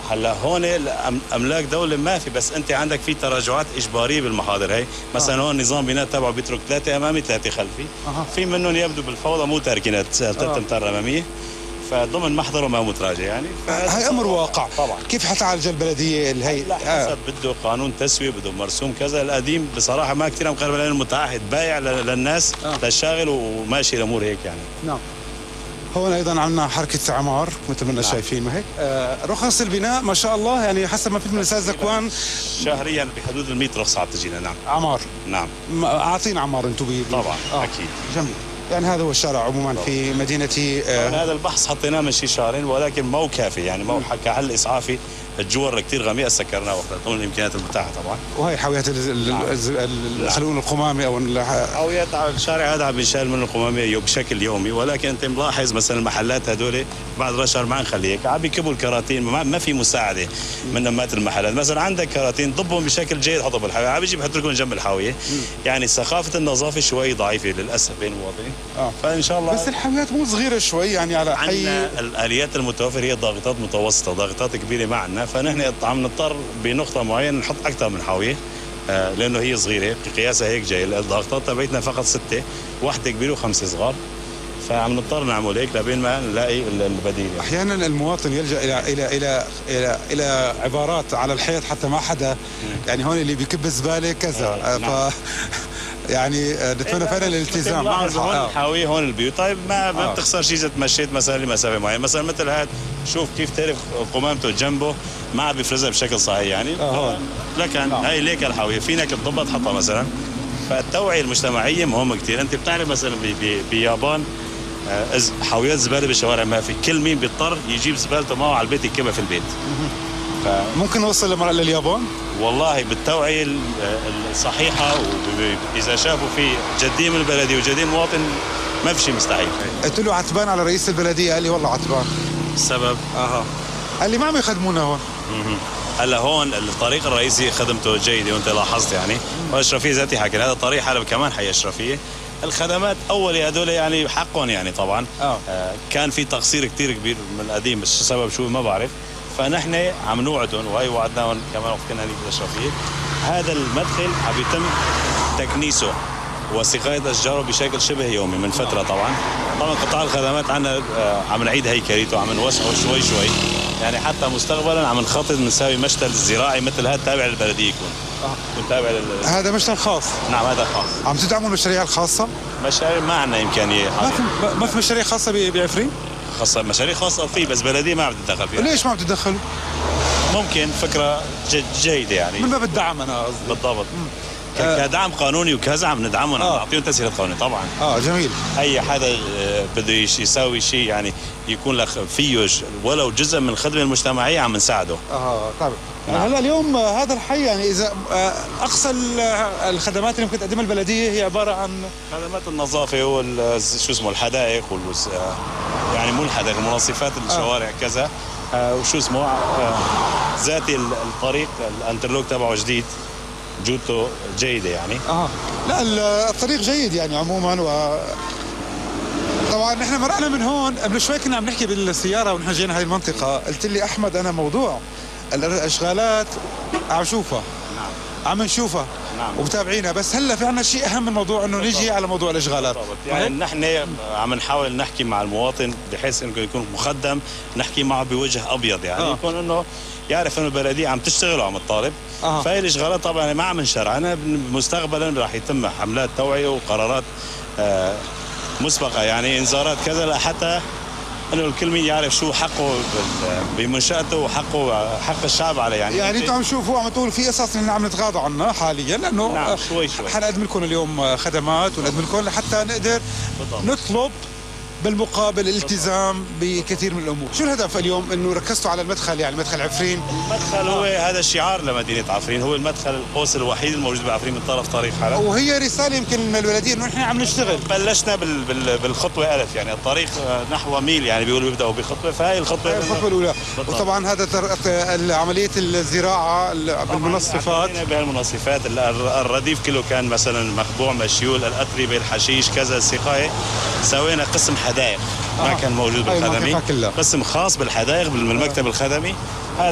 هلا هون املاك دوله ما في، بس انت عندك في تراجعات اجباريه بالمحاضر هي، مثلا هون نظام بناء تبعه بيترك 3 امامي 3 خلفي. في منهم يبدو بالفوضى مو تاركين 3 امتار اماميه، فضمن محضره ما متراجع يعني. هي امر واقع طبعا. كيف حتعالج البلديه اللي هي؟ لا حسب بده قانون تسويه، بده مرسوم كذا. القديم بصراحه ما كثير مقرب، لانه متعهد بايع للناس للشاغل وماشي الامور هيك يعني. نعم. هون ايضا عندنا حركه عمار مثل ما شايفين، ما هيك؟ رخص البناء ما شاء الله يعني حسب ما فهمت من الاستاذ زكوان شهريا بحدود ال 100 رخصه عم تجينا. نعم. عمار. نعم. اعطينا عمار انتم طبعا. اكيد. جميل. يعني هذا هو الشارع عموما طبعا. في مدينتي. هذا البحث حطيناه من شي شهرين، ولكن ما هو كافي يعني، ما هو كحل اسعافي. الجوار كثير غميقه سكرناه وقتها الامكانيات المتاحه طبعا. وهي حاويات خلونا القمامه او حاويات على الشارع هذا عم بينشال منه القمامه بشكل يومي، ولكن انت ملاحظ مثلا المحلات هدول بعد رشر ما نخليه هيك، عم بيكبوا الكراتين، ما في مساعده من نمات المحلات. مثلا عندك كراتين ضبهم بشكل جيد، حطهم بالحاويه، عم بيجي بحط لكم جنب الحاويه. يعني ثقافه النظافه شوي ضعيفه للاسف بين المواطنين. فان شاء الله. بس الحاويات مو صغيره شوي يعني على حي. عندنا الاليات المتوفره هي ضاغطات متوسطه، ضاغطات كبيره ما عندنا، فنحن عم نضطر بنقطه معينه نحط اكثر من حاويه لانه هي صغيره قياسها هيك جاي. الضغطات تبعتنا فقط 6، واحده كبيره و5 صغار، فعم نضطر نعمل هيك لبين ما نلاقي البديل. احيانا المواطن يلجا الى عبارات على الحيط حتى ما حدا يعني هون اللي بيكب الزباله كذا. نعم. يعني نتمنى فعلا الالتزام مع الحاويه هون البيوت. طيب ما بتخسر شيء اذا تمشيت مثلا لمسافه معينه، مثلا مثل هذا شوف كيف تعرف قمامته جنبه ما عم بيفرزها بشكل صحيح يعني. لكن هاي ليك الحاويه فينك تضبط تحطها مثلا. فالتوعيه المجتمعيه مهمه كثير. انت بتعرف مثلا باليابان حاويات زباله بالشوارع ما في، كل مين بيضطر يجيب زبالته معه على البيت يكبها في البيت. ممكن نوصل لليابان؟ والله بالتوعيه الصحيحه، واذا شافوا في جديه من البلديه وجديه المواطن ما في شيء مستحيل. قلت له عتبان على رئيس البلديه، قال لي والله عتبان. السبب؟ قال لي ما عم يخدمونا هون. هلا هون الطريق الرئيسي خدمته جيده، وانت لاحظت يعني، واشرفيه ذاتي حكي هذا طريق حلب كمان حي اشرفيه. الخدمات اول هذول يعني حقهم يعني طبعا. كان في تقصير كثير كبير من القديم، بس السبب شو ما بعرف. فنحن عم نوعدهم، وهي وعدناهم كمان وقت كنا هنيك بالاشرفيه. هذا المدخل عم يتم تكنيسه وسقايه اشجاره بشكل شبه يومي من فتره طبعا. قطاع الخدمات عندنا عم نعيد هيكلته، عم نوسعه شوي شوي يعني، حتى مستقبلا عم نخطط نساوي مشتل زراعي مثل هذا تابع للبلديه يكون. تابع هذا مشتل خاص؟ نعم هذا خاص. عم تدعموا المشاريع الخاصه؟ مشاريع ما عندنا امكانيه. ما في مشاريع خاصه بعفرين؟ خاصه مشاريع خاصه في، بس بلديه ما عم تتدخل فيها. ليش ما عم تتدخلوا؟ ممكن فكره جيده يعني من باب الدعم انا قصدي. بالضبط. كدعم قانوني وكذا عم ندعمهم، عم نعطيهم تسهيل قانوني طبعا. جميل. اي حدا بده يساوي شيء يعني يكون له فيه ولو جزء من الخدمه المجتمعيه عم نساعده. طيب. هلا اليوم هذا الحي يعني اذا اقصى الخدمات اللي ممكن تقدمها البلديه هي عباره عن خدمات النظافه شو اسمه الحدائق يعني مو الحدائق، منظفات الشوارع كذا. وشو اسمه ذاتي الطريق الانترلوك تبعه جديد، جودته جيده يعني. لا الطريق جيد يعني عموما. طبعا نحن مرقنا من هون قبل شوي، كنا عم نحكي بالسياره ونحن جينا هاي المنطقه، قلت لي احمد انا موضوع الاشغالات عم شوفها. عم نشوفها. ومتابعينها، بس هلا في عنا شيء اهم من موضوع انه نجي على موضوع الاشغالات. يعني نحن عم نحاول نحكي مع المواطن بحيث انه يكون مخدم، نحكي معه بوجه ابيض يعني. يكون انه يعرف انه البلديه عم تشتغل وعم تطالب. فهي الاشغالات طبعا ما عم نشرعنا، مستقبلا راح يتم حملات توعيه وقرارات مسبقه يعني انذارات كذا، لحتى انه الكل مين يعرف شو حقه بمنشاته وحقه حق الشعب عليه يعني انتم عم تشوفوا عم تقول في قصص نحن عم نتغاضى عنها حاليا، لانه نعم شوي حنقدم لكم اليوم خدمات ونقدم لكم لحتى نقدر نطلب بالمقابل الالتزام بكثير من الامور. شو الهدف اليوم؟ انه ركزتوا على المدخل، يعني مدخل عفرين. المدخل هو هذا الشعار لمدينه عفرين، هو المدخل القوس الوحيد الموجود بعفرين من طرف طريق حلب، وهي رساله يمكن من البلديه انه نحن عم نشتغل. بلشنا بالخطوه الف يعني، الطريق نحو ميل يعني بيقولوا بيبداوا بخطوه، فهي الخطوه الاولى. وطبعا هذا عمليه الزراعه بالمنصفات. بهالمنصفات الرديف كله كان مثلا مخبوع مشيول، الاتربه الحشيش كذا السقايه. سوينا قسم حدائق ما كان موجود بالخدمي، قسم خاص بالحدائق بالمكتب الخدمي.